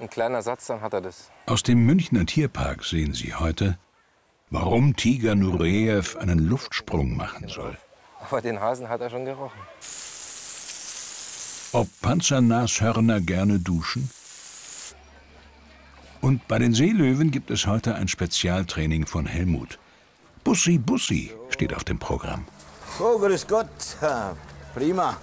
ein kleiner Satz, dann hat er das. Aus dem Münchner Tierpark sehen Sie heute, warum Tiger Nureyev einen Luftsprung machen soll. Aber den Hasen hat er schon gerochen. Ob Panzernashörner gerne duschen? Und bei den Seelöwen gibt es heute ein Spezialtraining von Helmut. Bussi Bussi steht auf dem Programm. Oh, grüß Gott. Prima.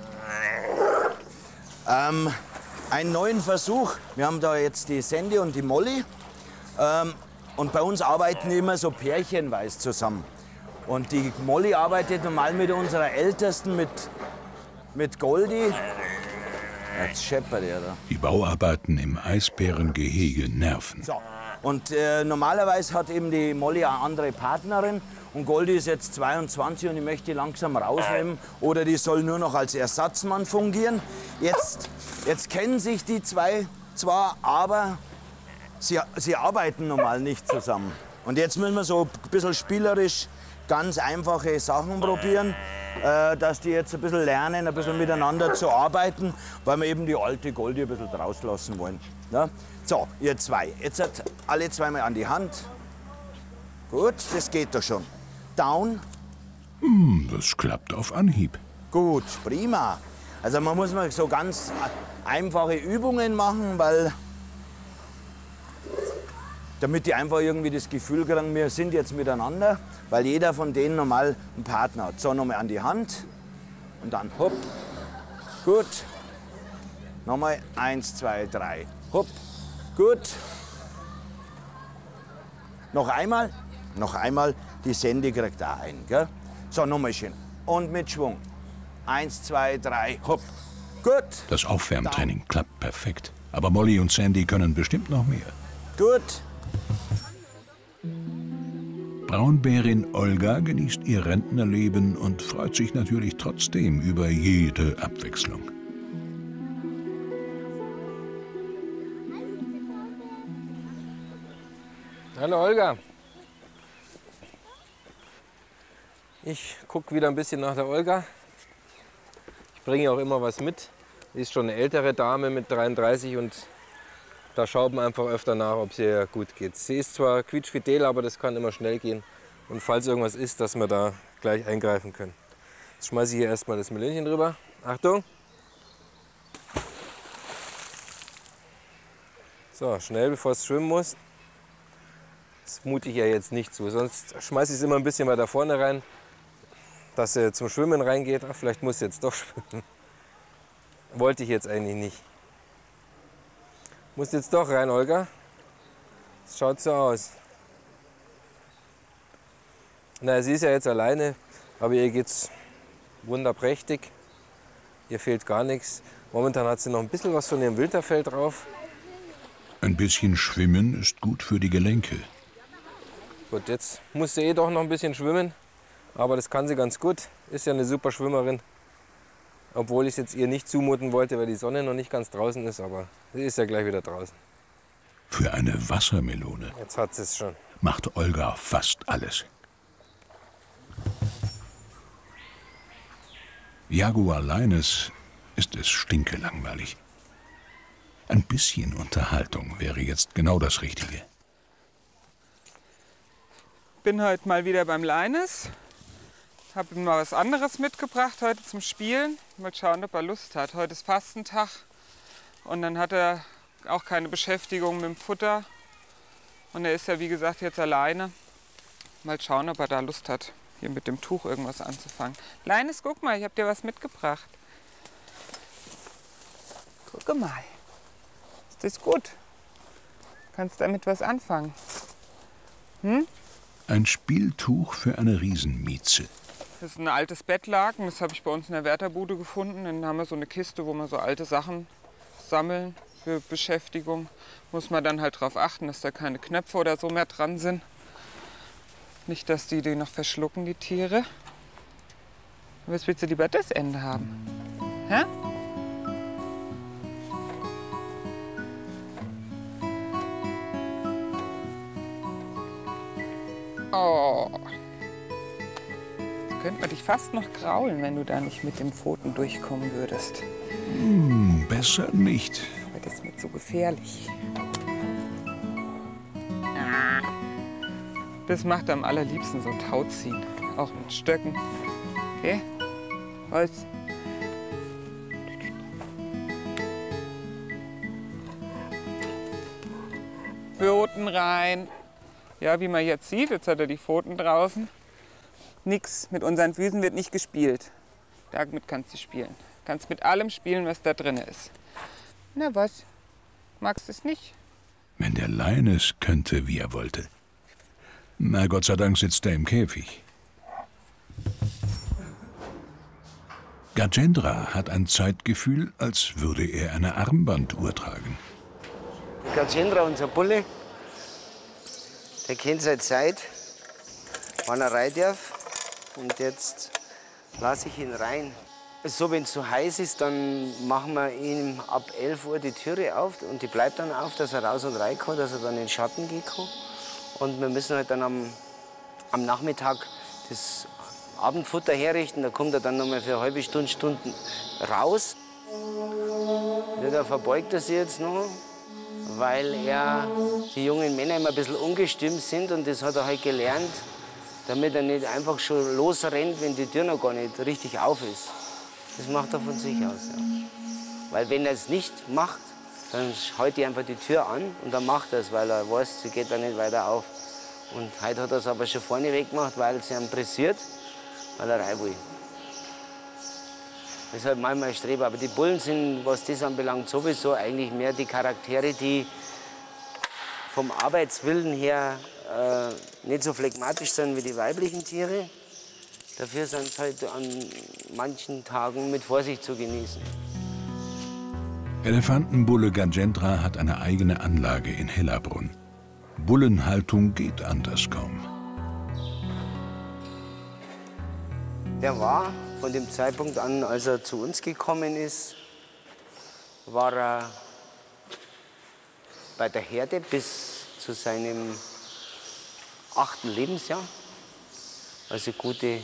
Einen neuen Versuch. Wir haben da jetzt die Sandy und die Molly. Und bei uns arbeiten immer so pärchenweise zusammen. Und die Molly arbeitet normal mit unserer Ältesten, mit Goldie. Jetzt scheppert er da. Die Bauarbeiten im Eisbärengehege nerven. So. Und normalerweise hat eben die Molly eine andere Partnerin. Und Goldie ist jetzt 22 und ich möchte die langsam rausnehmen. Oder die soll nur noch als Ersatzmann fungieren. Jetzt kennen sich die zwei zwar, aber sie arbeiten normal nicht zusammen. Und jetzt müssen wir so ein bisschen spielerisch ganz einfache Sachen probieren, dass die jetzt ein bisschen lernen, ein bisschen miteinander zu arbeiten, weil wir eben die alte Goldie ein bisschen rauslassen wollen. Ja? So, ihr zwei. Jetzt alle zweimal an die Hand. Gut, das geht doch schon. Down. Das klappt auf Anhieb. Gut, prima. Also man muss mal so ganz einfache Übungen machen, damit die einfach irgendwie das Gefühl kriegen, wir sind jetzt miteinander, weil jeder von denen normal einen Partner hat. So, nochmal an die Hand und dann hopp. Gut. Nochmal 1, 2, 3. Hopp. Gut. Noch einmal. Noch einmal. Die Sandy kriegt da einen. Gell? So, nochmal schön. Und mit Schwung. 1, 2, 3. Hopp. Gut. Das Aufwärmtraining klappt perfekt. Aber Molly und Sandy können bestimmt noch mehr. Gut. Braunbärin Olga genießt ihr Rentnerleben und freut sich natürlich trotzdem über jede Abwechslung. Hallo Olga. Ich gucke wieder ein bisschen nach der Olga. Ich bringe auch immer was mit. Sie ist schon eine ältere Dame mit 33 und da schaut man einfach öfter nach, ob es ihr gut geht. Sie ist zwar quietschfidel, aber das kann immer schnell gehen. Und falls irgendwas ist, dass wir da gleich eingreifen können. Jetzt schmeiße ich hier erstmal das Melönchen drüber. Achtung! So, schnell, bevor es schwimmen muss. Das mute ich ja jetzt nicht zu. Sonst schmeiße ich es immer ein bisschen weiter vorne rein, dass er zum Schwimmen reingeht. Ach, vielleicht muss sie jetzt doch schwimmen. Wollte ich jetzt eigentlich nicht. Muss jetzt doch rein, Olga. Das schaut so aus. Na, sie ist ja jetzt alleine, aber ihr geht's wunderprächtig. Ihr fehlt gar nichts. Momentan hat sie noch ein bisschen was von ihrem Winterfell drauf. Ein bisschen Schwimmen ist gut für die Gelenke. Gut, jetzt muss sie doch noch ein bisschen schwimmen. Aber das kann sie ganz gut. Ist ja eine super Schwimmerin. Obwohl ich es jetzt ihr nicht zumuten wollte, weil die Sonne noch nicht ganz draußen ist. Aber sie ist ja gleich wieder draußen. Für eine Wassermelone Jetzt hat sie es schon. macht Olga fast alles. Jaguar Linus ist es stinkelangweilig. Ein bisschen Unterhaltung wäre jetzt genau das Richtige. Bin heute mal wieder beim Linus. Habe ihm mal was anderes mitgebracht heute zum Spielen. Mal schauen, ob er Lust hat. Heute ist Fastentag und dann hat er auch keine Beschäftigung mit dem Futter. Und er ist ja wie gesagt jetzt alleine. Mal schauen, ob er da Lust hat, hier mit dem Tuch irgendwas anzufangen. Linus, guck mal, ich habe dir was mitgebracht. Guck mal. Ist das gut? Kannst damit was anfangen? Hm? Ein Spieltuch für eine Riesenmieze. Das ist ein altes Bettlaken, das habe ich bei uns in der Wärterbude gefunden. Dann haben wir so eine Kiste, wo wir so alte Sachen sammeln für Beschäftigung. Muss man dann halt darauf achten, dass da keine Knöpfe oder so mehr dran sind. Nicht, dass die noch verschlucken, die Tiere. Was willst du lieber das Ende haben? Hä? Oh. Jetzt könnte man dich fast noch kraulen, wenn du da nicht mit den Pfoten durchkommen würdest. Besser nicht. Das ist mir zu gefährlich. Das macht er am allerliebsten, so ein Tauziehen. Auch mit Stöcken. Okay? Was? Pfoten rein. Ja, wie man jetzt sieht, jetzt hat er die Pfoten draußen. Nix, mit unseren Füßen wird nicht gespielt. Damit kannst du spielen. Kannst mit allem spielen, was da drin ist. Na was? Magst du es nicht? Wenn der Linus könnte, wie er wollte. Na, Gott sei Dank sitzt er im Käfig. Gajendra hat ein Zeitgefühl, als würde er eine Armbanduhr tragen. Gajendra, unser Bulle, der kennt seine Zeit, wann er rein darf. Und jetzt lasse ich ihn rein. So, wenn es so heiß ist, dann machen wir ihm ab 11 Uhr die Türe auf. Und die bleibt dann auf, dass er raus und rein kann, dass er dann in den Schatten gehen kann. Und wir müssen halt dann am Nachmittag das Abendfutter herrichten. Da kommt er dann noch mal für eine halbe Stunde raus. Ja, da verbeugt er sich jetzt noch, weil die jungen Männer immer ein bisschen ungestüm sind. Und das hat er halt gelernt, damit er nicht einfach schon losrennt, wenn die Tür noch gar nicht richtig auf ist. Das macht er von sich aus. Ja. Weil wenn er es nicht macht, dann hält er einfach die Tür an und dann macht er es, weil er weiß, sie geht dann nicht weiter auf. Und heute hat er es aber schon vorne weggemacht, weil es ihn pressiert, weil er rein will. Das ist halt manchmal ein Streber. Aber die Bullen sind, was das anbelangt, sowieso eigentlich mehr die Charaktere, die vom Arbeitswillen her nicht so phlegmatisch sind wie die weiblichen Tiere. Dafür sind es halt an manchen Tagen mit Vorsicht zu genießen. Elefantenbulle Gajendra hat eine eigene Anlage in Hellerbrunn. Bullenhaltung geht anders kaum. Der war von dem Zeitpunkt an, als er zu uns gekommen ist, war er bei der Herde bis zu seinem 8. Lebensjahr. Also gute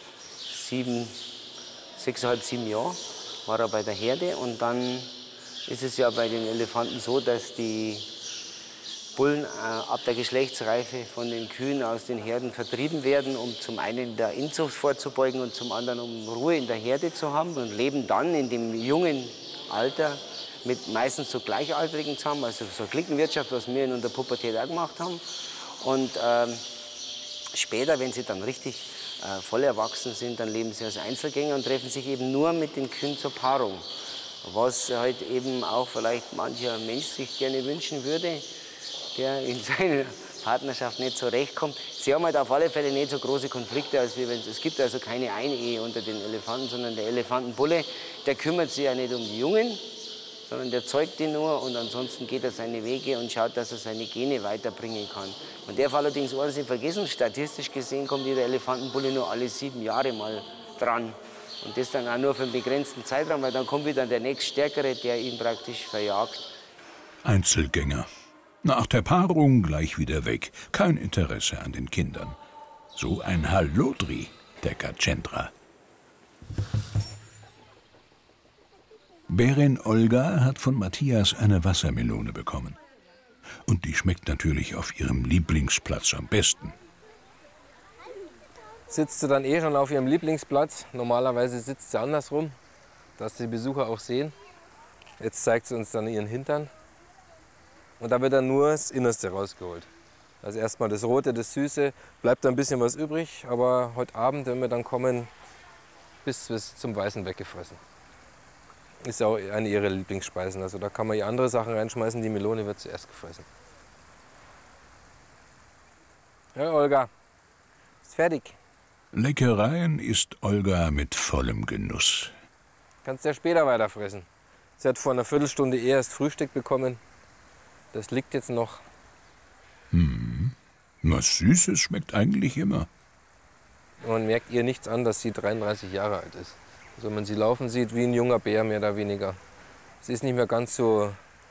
6,5, 7 Jahre war er bei der Herde. Und dann ist es ja bei den Elefanten so, dass die Bullen ab der Geschlechtsreife von den Kühen aus den Herden vertrieben werden, um zum einen der Inzucht vorzubeugen und zum anderen um Ruhe in der Herde zu haben, und leben dann in dem jungen Alter mit meistens so Gleichaltrigen zusammen, also so Cliquenwirtschaft, was wir in der Pubertät auch gemacht haben. Und später, wenn sie dann richtig voll erwachsen sind, dann leben sie als Einzelgänger und treffen sich eben nur mit den Kühen zur Paarung. Was halt eben auch vielleicht mancher Mensch sich gerne wünschen würde, der in seiner Partnerschaft nicht zurechtkommt. Sie haben halt auf alle Fälle nicht so große Konflikte, als wie wenn es gibt also keine Einehe unter den Elefanten, sondern der Elefantenbulle, der kümmert sich ja nicht um die Jungen, sondern der zeugt die nur, und ansonsten geht er seine Wege und schaut, dass er seine Gene weiterbringen kann. Man darf allerdings eines nicht vergessen, statistisch gesehen kommt jeder Elefantenbulle nur alle 7 Jahre mal dran. Und das dann auch nur für einen begrenzten Zeitraum, weil dann kommt wieder der nächststärkere, der ihn praktisch verjagt. Einzelgänger. Nach der Paarung gleich wieder weg. Kein Interesse an den Kindern. So ein Hallodri, der Gajendra. Bärin Olga hat von Matthias eine Wassermelone bekommen. Und die schmeckt natürlich auf ihrem Lieblingsplatz am besten. Sitzt sie dann eh schon auf ihrem Lieblingsplatz. Normalerweise sitzt sie andersrum, dass die Besucher auch sehen. Jetzt zeigt sie uns dann ihren Hintern. Und da wird dann nur das Innerste rausgeholt. Also erstmal das Rote, das Süße, bleibt da ein bisschen was übrig. Aber heute Abend, wenn wir dann kommen, bis zum Weißen weggefressen. Ist ja auch eine ihrer Lieblingsspeisen. Also da kann man hier andere Sachen reinschmeißen, die Melone wird zuerst gefressen. Ja, Olga, ist fertig. Leckereien isst Olga mit vollem Genuss. Kannst ja später weiterfressen. Sie hat vor einer Viertelstunde erst Frühstück bekommen. Das liegt jetzt noch. Was Süßes schmeckt eigentlich immer. Man merkt ihr nichts an, dass sie 33 Jahre alt ist. Also wenn man sie laufen sieht, wie ein junger Bär, mehr oder weniger. Sie ist nicht mehr ganz so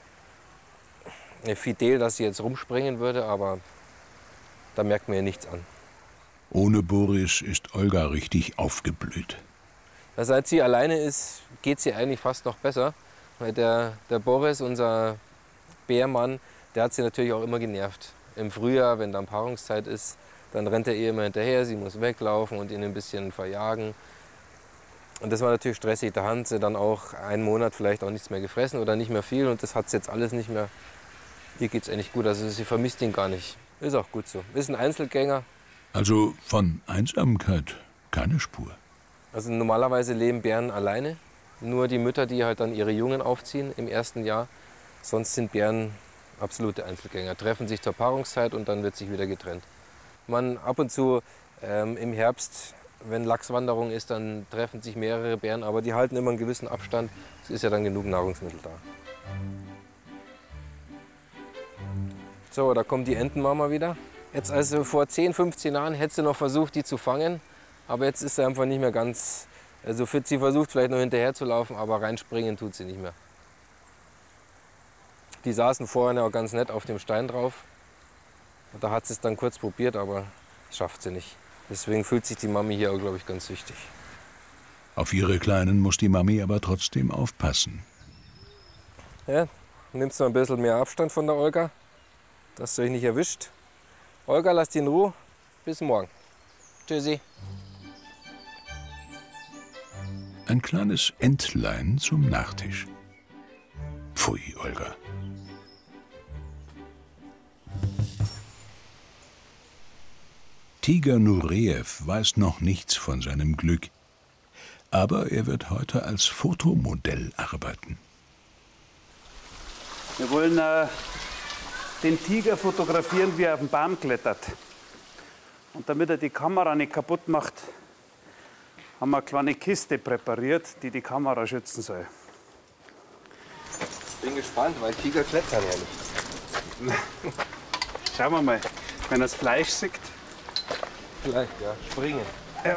fidel, dass sie jetzt rumspringen würde, aber da merkt man ihr nichts an. Ohne Boris ist Olga richtig aufgeblüht. Seit sie alleine ist, geht sie eigentlich fast noch besser. Weil der Boris, unser Bärmann, der hat sie natürlich auch immer genervt. Im Frühjahr, wenn dann Paarungszeit ist, dann rennt er ihr immer hinterher, sie muss weglaufen und ihn ein bisschen verjagen. Und das war natürlich stressig. Da haben sie dann auch einen Monat vielleicht auch nichts mehr gefressen oder nicht mehr viel. Und das hat sie jetzt alles nicht mehr. Ihr geht es eigentlich gut. Also sie vermisst ihn gar nicht. Ist auch gut so. Ist ein Einzelgänger. Also von Einsamkeit keine Spur. Also normalerweise leben Bären alleine. Nur die Mütter, die halt dann ihre Jungen aufziehen im ersten Jahr. Sonst sind Bären absolute Einzelgänger. Treffen sich zur Paarungszeit und dann wird sich wieder getrennt. Man ab und zu im Herbst, wenn Lachswanderung ist, dann treffen sich mehrere Bären, aber die halten immer einen gewissen Abstand. Es ist ja dann genug Nahrungsmittel da. So, da kommt die Entenmama wieder. Jetzt also vor 10, 15 Jahren hätte sie noch versucht, die zu fangen. Aber jetzt ist sie einfach nicht mehr ganz so fit. Sie versucht vielleicht noch hinterher zu laufen, aber reinspringen tut sie nicht mehr. Die saßen vorhin auch ganz nett auf dem Stein drauf. Da hat sie es dann kurz probiert, aber schafft sie nicht. Deswegen fühlt sich die Mami hier auch, glaube ich, ganz süchtig. Auf ihre Kleinen muss die Mami aber trotzdem aufpassen. Ja, nimmst du ein bisschen mehr Abstand von der Olga, dass du dich nicht erwischt. Olga, lass die in Ruhe. Bis morgen. Tschüssi. Ein kleines Entlein zum Nachtisch. Pfui, Olga. Tiger Nureyev weiß noch nichts von seinem Glück. Aber er wird heute als Fotomodell arbeiten. Wir wollen den Tiger fotografieren, wie er auf den Baum klettert. Und damit er die Kamera nicht kaputt macht, haben wir eine kleine Kiste präpariert, die die Kamera schützen soll. Bin gespannt, weil Tiger klettern ja nicht. Schauen wir mal, wenn er das Fleisch sieht. Vielleicht, ja. Springen. Ja.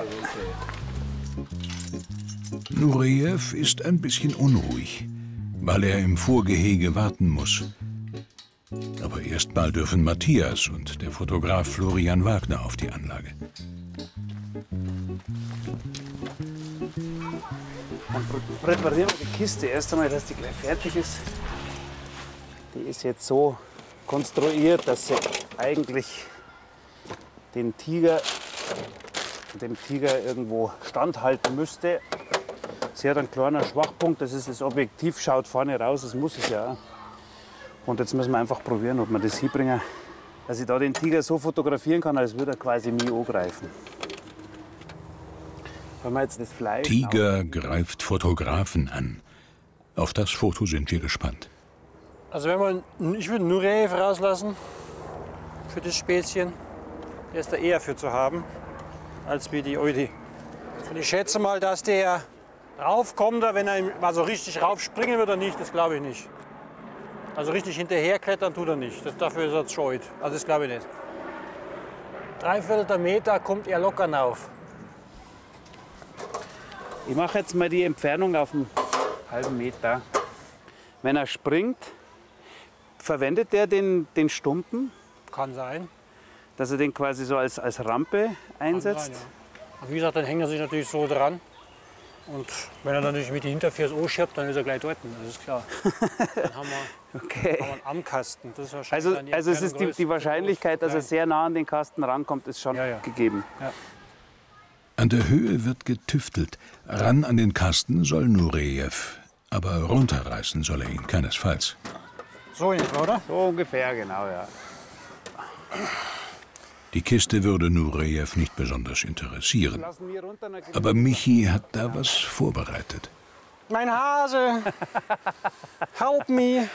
Nureyev ist ein bisschen unruhig, weil er im Vorgehege warten muss. Aber erstmal dürfen Matthias und der Fotograf Florian Wagner auf die Anlage. Dann präparieren wir die Kiste erst einmal, dass die gleich fertig ist. Die ist jetzt so konstruiert, dass sie eigentlich dem Tiger irgendwo standhalten müsste. Sie hat einen kleinen Schwachpunkt, das ist das Objektiv, schaut vorne raus, das muss es ja auch. Und jetzt müssen wir einfach probieren, ob wir das hinbringen, dass ich da den Tiger so fotografieren kann, als würde er quasi mich angreifen. Wenn wir jetzt das Fleisch Tiger greift Fotografen an. Auf das Foto sind wir gespannt. Also ich würde Nureyev rauslassen für das Späßchen. Der ist da eher für zu haben, als wie die Oidi. Und ich schätze mal, dass der raufkommt, wenn er mal so richtig raufspringen wird oder nicht, das glaube ich nicht. Also richtig hinterherklettern tut er nicht. Dafür ist er zu scheu. Also das glaube ich nicht. 3/4 Meter kommt er locker rauf. Ich mache jetzt mal die Entfernung auf einen halben Meter. Wenn er springt, verwendet er den Stumpen, Kann sein. dass er den quasi so als Rampe einsetzt. Kann sein, ja. Aber wie gesagt, dann hängt er sich natürlich so dran. Und wenn er dann natürlich mit den Hinterfürs anschiebt, dann ist er gleich dort. Das ist klar. Dann haben wir, Okay. haben wir einen Amkasten. Das ist wahrscheinlich dann Also es ist die Wahrscheinlichkeit, dass er Nein. sehr nah an den Kasten rankommt, ist schon Ja. gegeben. An der Höhe wird getüftelt. Ran an den Kasten soll Nureyev. Aber runterreißen soll er ihn keinesfalls. So in etwa, oder? So ungefähr, genau, ja. Die Kiste würde Nureyev nicht besonders interessieren. Lassen wir runter, dann Aber Michi hat da was vorbereitet. Mein Hase! Help me!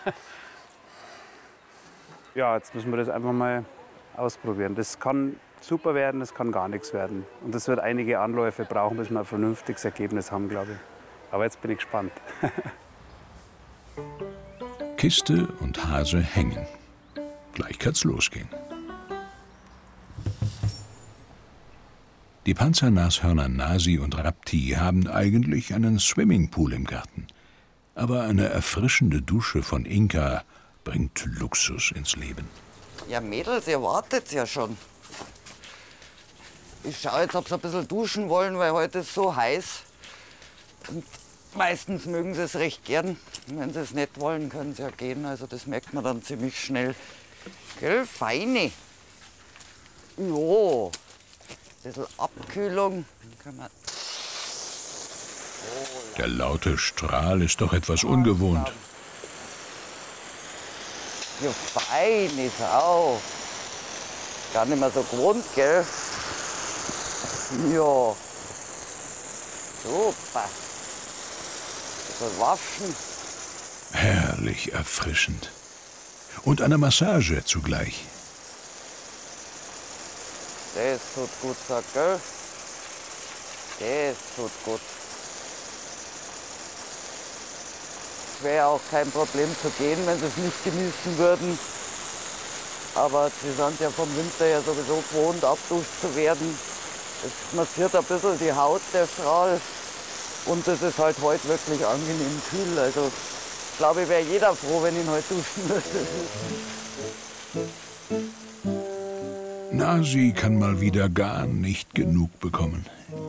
Ja, jetzt müssen wir das einfach mal ausprobieren. Das kann super werden, das kann gar nichts werden. Und das wird einige Anläufe brauchen, bis wir ein vernünftiges Ergebnis haben, glaube ich. Aber jetzt bin ich gespannt. Kiste und Hase hängen. Gleich kann's losgehen. Die Panzernashörner Nasi und Rapti haben eigentlich einen Swimmingpool im Garten. Aber eine erfrischende Dusche von Inka bringt Luxus ins Leben. Ja, Mädels, ihr wartet ja schon. Ich schaue jetzt, ob sie ein bisschen duschen wollen, weil heute ist so heiß. Und Meistens mögen sie es recht gern. Wenn sie es nicht wollen, können sie ja gehen. Also das merkt man dann ziemlich schnell. Gell, feine. Jo. Ein bisschen Abkühlung. Dann können wir Der laute Strahl ist doch etwas ungewohnt. ja, feine Sau. Gar nicht mehr so gewohnt, gell? Ja. Super. So waschen. Herrlich erfrischend. Und eine Massage zugleich. Das tut gut, sag, gell? Das tut gut. Es wäre auch kein Problem zu gehen, wenn sie es nicht genießen würden. Aber sie sind ja vom Winter ja sowieso gewohnt, abduscht zu werden. Es massiert ein bisschen die Haut, der Strahl. Und es ist halt heute wirklich angenehm kühl. Also ich glaube, wäre jeder froh, wenn ihn heute duschen müsste. Nasi kann mal wieder gar nicht genug bekommen.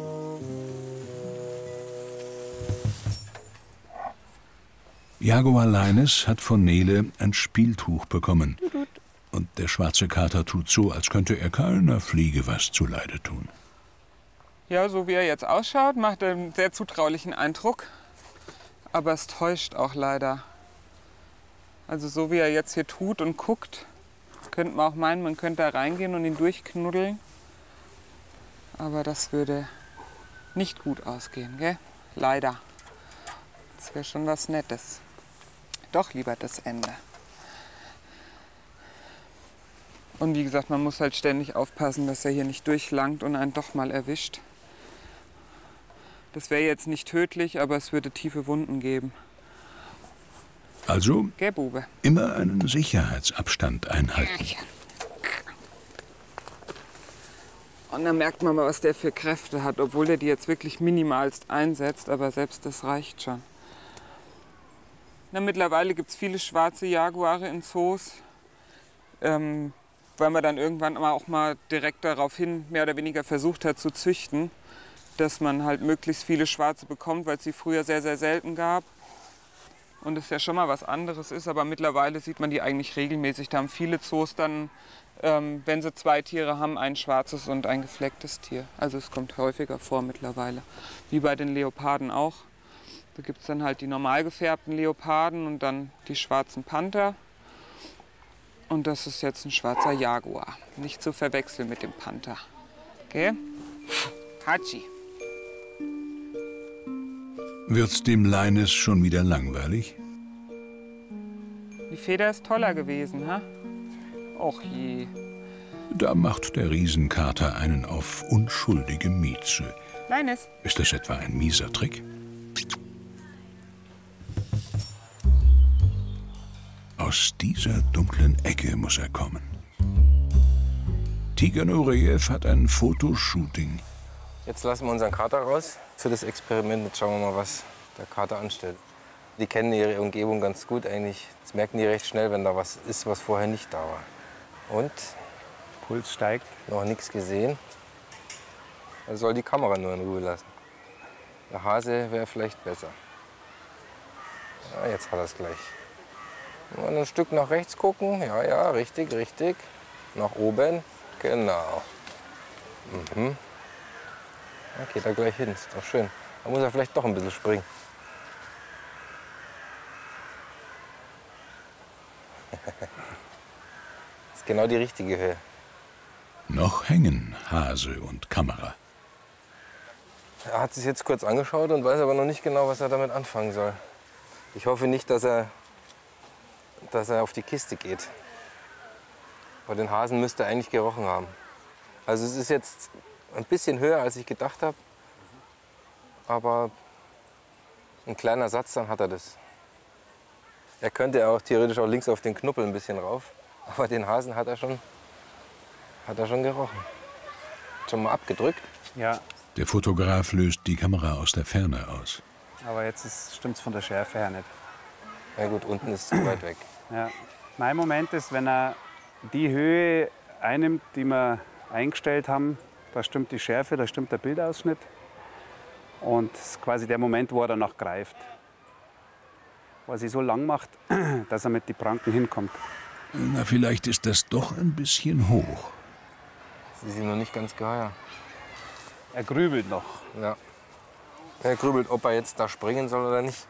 Jaguar Leines hat von Nele ein Spieltuch bekommen. Und der schwarze Kater tut so, als könnte er keiner Fliege was zuleide tun. Ja, so wie er jetzt ausschaut, macht er einen sehr zutraulichen Eindruck. Aber es täuscht auch leider. Also so wie er jetzt hier tut und guckt, könnte man auch meinen, man könnte da reingehen und ihn durchknuddeln. Aber das würde nicht gut ausgehen, gell? Leider. Das wäre schon was Nettes. Doch lieber das Ende. Und wie gesagt, man muss halt ständig aufpassen, dass er hier nicht durchlangt und einen doch mal erwischt. Das wäre jetzt nicht tödlich, aber es würde tiefe Wunden geben. Also Gell, Bube? immer einen Sicherheitsabstand einhalten. Und dann merkt man mal, was der für Kräfte hat, obwohl er die jetzt wirklich minimalst einsetzt, aber selbst das reicht schon. Na, mittlerweile gibt es viele schwarze Jaguare in Zoos, weil man dann irgendwann auch mal direkt daraufhin mehr oder weniger versucht hat zu züchten, dass man halt möglichst viele Schwarze bekommt, weil es sie früher sehr, sehr selten gab. Und es ja schon mal was anderes ist, aber mittlerweile sieht man die eigentlich regelmäßig. Da haben viele Zoos dann, wenn sie 2 Tiere haben, ein schwarzes und ein geflecktes Tier. Also es kommt häufiger vor mittlerweile, wie bei den Leoparden auch. Da gibt es dann halt die normal gefärbten Leoparden und dann die schwarzen Panther. Und das ist jetzt ein schwarzer Jaguar. Nicht zu verwechseln mit dem Panther. Okay? Hatschi. Wird's dem Leines schon wieder langweilig? Die Feder ist toller gewesen, ha? Och je. Da macht der Riesenkater einen auf unschuldige Mieze. Leines. Ist das etwa ein mieser Trick? Aus dieser dunklen Ecke muss er kommen. Tiger Nureyev hat ein Fotoshooting. Jetzt lassen wir unseren Kater raus für das Experiment. Jetzt schauen wir mal, was der Kater anstellt. Die kennen ihre Umgebung ganz gut eigentlich. Das merken die recht schnell, wenn da was ist, was vorher nicht da war. Und? Puls steigt. Noch nichts gesehen. Er soll die Kamera nur in Ruhe lassen. Der Hase wäre vielleicht besser. Ja, jetzt hat er es gleich. Mal ein Stück nach rechts gucken. Ja, ja, richtig, richtig. Nach oben. Genau. Mhm. Da geht er gleich hin. Ist doch schön. Da muss er vielleicht doch ein bisschen springen. Das ist genau die richtige Höhe. Noch hängen Hase und Kamera. Er hat sich jetzt kurz angeschaut und weiß aber noch nicht genau, was er damit anfangen soll. Ich hoffe nicht, dass er auf die Kiste geht. Aber den Hasen müsste er eigentlich gerochen haben. Also es ist jetzt ein bisschen höher, als ich gedacht habe. Aber ein kleiner Satz, dann hat er das. Er könnte auch theoretisch auch links auf den Knuppel ein bisschen rauf. Aber den Hasen hat er schon gerochen. Schon mal abgedrückt? Ja, Der Fotograf löst die Kamera aus der Ferne aus. aber jetzt stimmt es von der Schärfe her nicht. Na gut, unten ist es zu weit weg. Ja. Mein Moment ist, wenn er die Höhe einnimmt, die wir eingestellt haben, da stimmt die Schärfe, da stimmt der Bildausschnitt. Und das ist quasi der Moment, wo er danach greift. Wo er sie so lang macht, dass er mit den Pranken hinkommt. Na, vielleicht ist das doch ein bisschen hoch. Sie sind noch nicht ganz geheuer. Er grübelt noch. Ja. Er grübelt, ob er jetzt da springen soll oder nicht.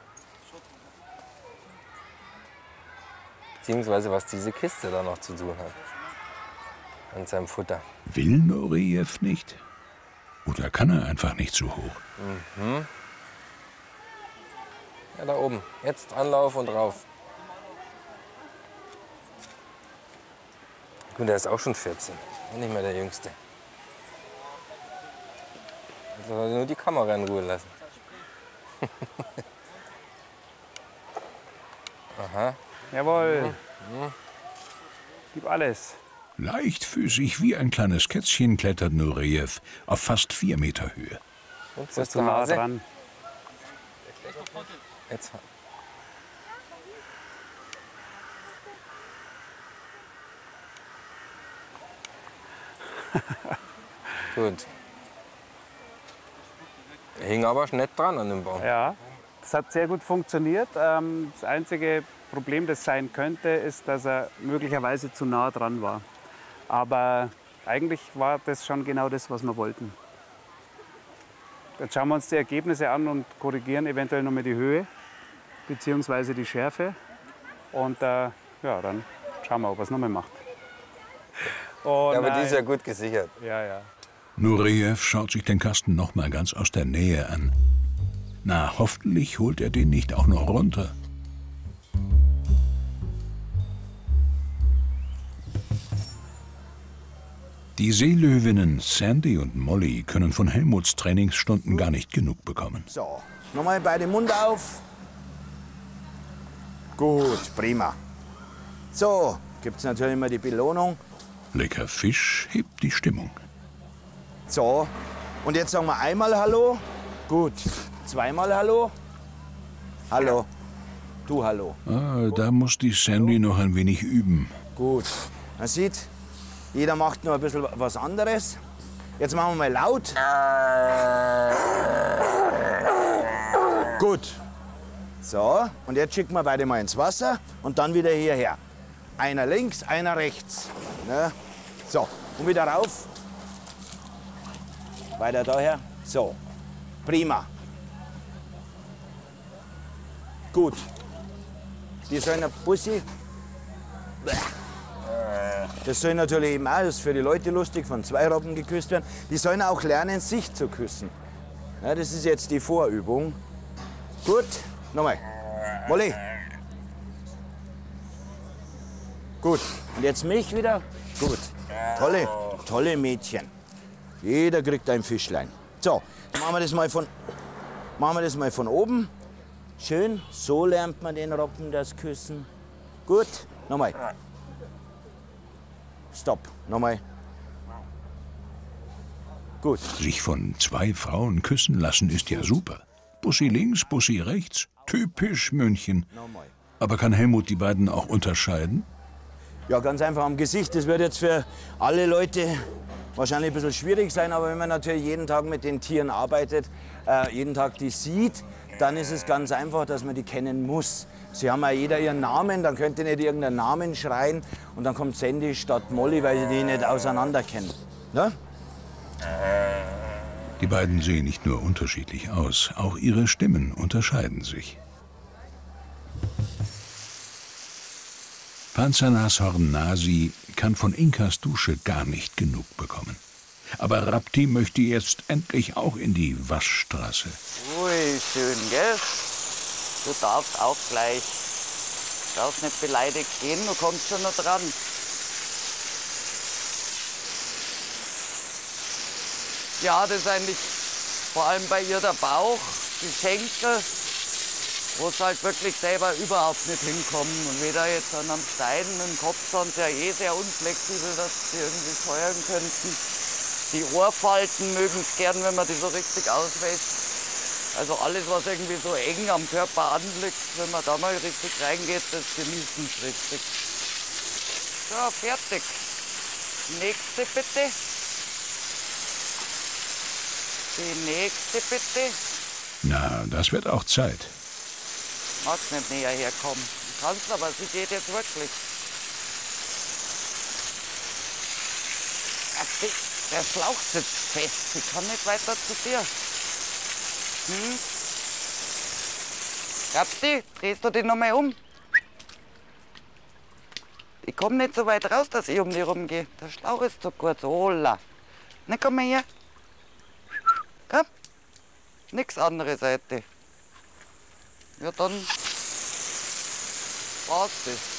Beziehungsweise, was diese Kiste da noch zu tun hat. An seinem Futter. Will Nureyev nicht? Oder kann er einfach nicht so hoch? Mhm. Ja, da oben. Jetzt Anlauf und rauf. Gut, der ist auch schon 14. Nicht mehr der Jüngste. Jetzt soll er nur die Kamera in Ruhe lassen. Aha. Jawohl. Gib alles. Leichtfüßig wie ein kleines Kätzchen klettert Nureyev auf fast 4 Meter Höhe. Und Das ist zu nah dran. Jetzt. Gut. Er hing aber nett dran an dem Baum. Ja, das hat sehr gut funktioniert. Das einzige Problem, das sein könnte, ist, dass er möglicherweise zu nah dran war. Aber eigentlich war das schon genau das, was wir wollten. Jetzt schauen wir uns die Ergebnisse an und korrigieren eventuell noch mal die Höhe bzw. die Schärfe. Und ja, dann schauen wir, ob er es nochmal macht. Oh, Ja, aber nein. die ist ja gut gesichert. Ja, ja. Nureyev schaut sich den Kasten noch mal ganz aus der Nähe an. Na, hoffentlich holt er den nicht auch noch runter. Die Seelöwinnen Sandy und Molly können von Helmuts Trainingsstunden gar nicht genug bekommen. So, nochmal beide Mund auf. Gut, prima. So, gibt es natürlich immer die Belohnung. Lecker Fisch hebt die Stimmung. So, und jetzt sagen wir einmal Hallo. Gut, zweimal Hallo. Hallo. Du Hallo. Ah, da muss die Sandy noch ein wenig üben. Gut. Man sieht, jeder macht nur ein bisschen was anderes. Jetzt machen wir mal laut. Gut. So, und jetzt schicken wir beide mal ins Wasser und dann wieder hierher. Einer links, einer rechts. Ne? So, und wieder rauf. Weiter daher. So, prima. Gut. Die sollen ein Bussi. Das soll natürlich eben auch, das ist für die Leute lustig, von 2 Robben geküsst werden. Die sollen auch lernen, sich zu küssen. Ja, das ist jetzt die Vorübung. Gut, nochmal. Molly. Gut, und jetzt mich wieder. Gut, tolle Mädchen. Jeder kriegt ein Fischlein. So, machen wir das mal von oben. Schön, so lernt man den Robben das Küssen. Gut, nochmal. Stopp, nochmal. Gut. Sich von 2 Frauen küssen lassen ist ja super. Bussi links, Bussi rechts. Typisch München. Aber kann Helmut die beiden auch unterscheiden? Ja, ganz einfach am Gesicht. Das wird jetzt für alle Leute wahrscheinlich ein bisschen schwierig sein, aber wenn man natürlich jeden Tag mit den Tieren arbeitet, jeden Tag die sieht, dann ist es ganz einfach, dass man die kennen muss. Sie haben ja jeder ihren Namen, dann könnt ihr nicht irgendeinen Namen schreien und dann kommt Sandy statt Molly, weil sie die nicht auseinander kennen. Ne? Die beiden sehen nicht nur unterschiedlich aus, auch ihre Stimmen unterscheiden sich. Panzernashorn Nasi kann von Inkas Dusche gar nicht genug bekommen. Aber Rapti möchte jetzt endlich auch in die Waschstraße. Ui, schön, gell? Du darfst auch gleich. Du darfst nicht beleidigt gehen, du kommst schon noch dran. Ja, das ist eigentlich vor allem bei ihr der Bauch, die Schenkel, wo es halt wirklich selber überhaupt nicht hinkommen. Und weder jetzt an einem Stein mit dem Kopf sind ja eh sehr unflexibel, dass sie irgendwie feuern könnten. Die Ohrfalten mögen es gern, wenn man die so richtig auswäscht. Also alles, was irgendwie so eng am Körper anliegt, wenn man da mal richtig reingeht, das genießen es richtig. So, fertig. Nächste bitte. Die nächste bitte. Na, das wird auch Zeit. Magst nicht näher herkommen. Du kannst, aber sie geht jetzt wirklich. Der Schlauch sitzt fest. Sie kann nicht weiter zu dir. Rapti, drehst du dich noch mal um? Ich komme nicht so weit raus, dass ich um die rumgehe. Der Schlauch ist zu kurz. Hola. Na, komm mal her. Komm. Nix andere Seite. Ja, dann war's das.